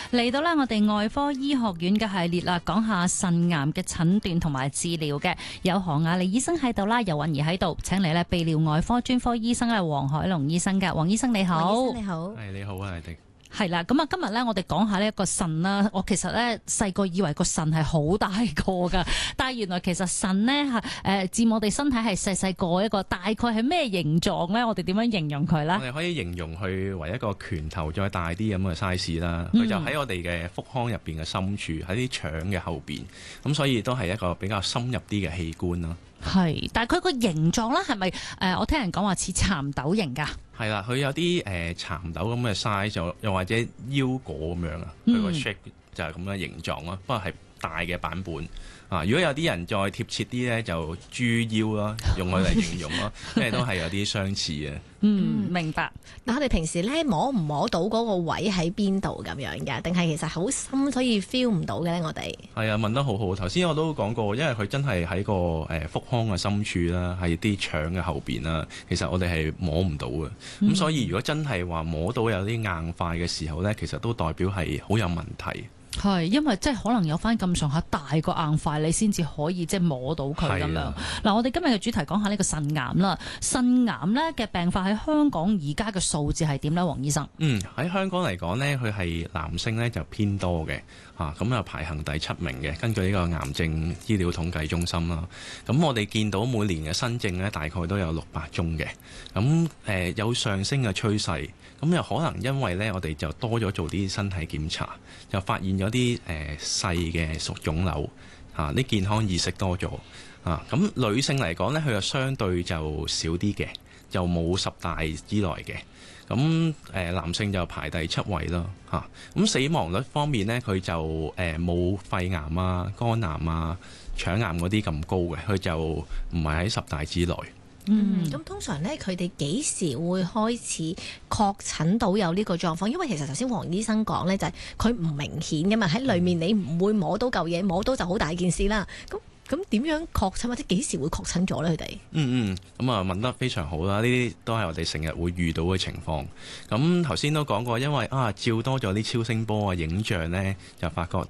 嚟到呢我哋外科醫學院嘅系列啦，講下腎癌嘅診斷同埋治療嘅，有何雅莉醫生喺度啦，游韻儀喺度，請嚟呢泌尿外科專科醫生黃凱龍醫生嘅。黃醫生你好。 黃醫生你好。 係你好啊，係的。 係啦，咁啊，今日咧，我哋講下呢一個腎啦。我其實咧細個以為個腎係好大個噶，但係原來其實腎咧係佔我哋身體係細細個一個，大概係咩形狀咧？我哋點樣形容佢咧？ 我哋可以形容佢為一個拳頭再大啲咁嘅 size 啦。佢就喺我哋嘅腹腔入邊嘅深處，喺啲腸嘅後邊，咁所以都係一個比較深入啲嘅器官咯。 係，但係佢個形狀咧係咪我聽人講話似蠶豆形㗎？係啦，佢有啲蠶豆咁嘅 size，又或者腰果咁樣啊。佢個 shape 就係咁嘅形狀咯，不過係大嘅版本啊。如果有啲人再貼切啲咧，就豬腰啦，用佢嚟形容咯，因為都係有啲相似嘅。 明白。 嗱，我哋平時咧摸唔摸到嗰個位喺邊度咁樣嘅？定係其實好深，所以 feel 唔到嘅咧？我哋係啊，問得好好。頭先我都講過，因為佢真係喺個腹腔嘅深處啦，係啲腸嘅後邊啦。其實我哋係摸唔到嘅。咁所以如果真係話摸到有啲硬塊嘅時候咧，其實都代表係好有問題。係， 因為即係可能有翻咁上下大個硬塊，你先至可以即係摸到佢咁樣。嗱，我哋今日嘅主題講下呢個腎癌啦。腎癌咧嘅病發喺香港而家嘅數字係點咧，黃醫生？ 喺香港嚟講咧，佢係男性咧就偏多嘅，咁啊排行第7名嘅。根據呢個癌症醫療統計中心啦，咁我哋見到每年嘅新症咧大概都有600宗嘅，咁有上升嘅趨勢。咁又可能因為咧我哋就多咗做啲身體檢查，就發現咗啲細嘅屬腫瘤，啲健康意識多咗，咁女性嚟講咧，佢就相對就少啲嘅，就冇10大之內嘅。咁男性就排第7位咯，咁死亡率方面咧，佢就冇肺癌啊、肝癌啊、腸癌嗰啲咁高嘅，佢就唔係喺10大之內。 咁通常咧，佢哋幾時會開始確診到有呢個狀況？因為其實頭先黃醫生講咧，就係佢唔明顯㗎嘛，喺裏面你唔會摸到嚿嘢，摸到就好大件事啦。咁點樣確診或者幾時會確診咗咧？佢哋咁啊問得非常好啦，呢啲都係我哋成日會遇到嘅情況。咁頭先都講過，因為照多咗啲超聲波啊影像呢，就發覺